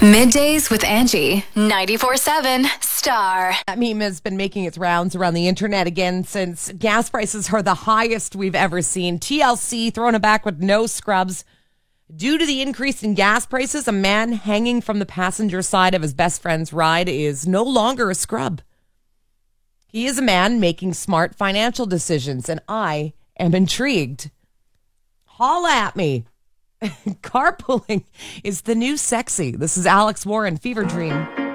Middays with Angie, 94.7 Star. That meme has been making its rounds around the internet again since gas prices are the highest we've ever seen. TLC throwing it back with no scrubs. Due to the increase in gas prices, a man hanging from the passenger side of his best friend's ride is no longer a scrub. He is a man making smart financial decisions, and I am intrigued. Holla at me. Carpooling is the new sexy. This is Alex Warren, Fever Dream.